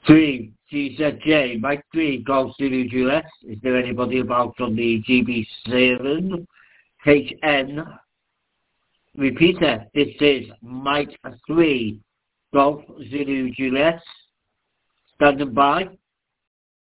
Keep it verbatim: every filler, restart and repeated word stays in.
Three, G Z J, Mike three, Golf Zulu Juliet. Is there anybody about on the G B seven? H N, repeater, this is Mike three, Golf Zulu Juliet. Standing by.